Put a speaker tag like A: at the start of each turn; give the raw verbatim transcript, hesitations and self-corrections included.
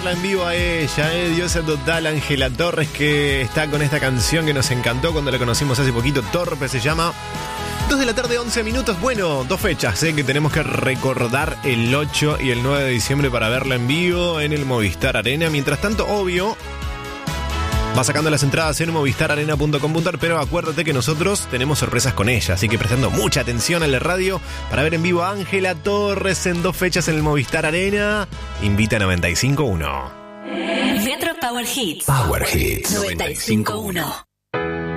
A: verla en vivo a ella, eh, diosa total, Ángela Torres, que está con esta canción que nos encantó cuando la conocimos hace poquito, Torpe se llama. dos de la tarde, once minutos. Bueno, dos fechas eh, que tenemos que recordar, el ocho y el nueve de diciembre para verla en vivo en el Movistar Arena. Mientras tanto, obvio, va sacando las entradas en movistar arena punto com punto ar, pero acuérdate que nosotros tenemos sorpresas con ella, así que prestando mucha atención a la radio para ver en vivo a Ángela Torres en dos fechas en el Movistar Arena. Invita noventa y cinco punto uno.
B: Metro Power Hits.
C: Power Hits
B: noventa y cinco punto uno.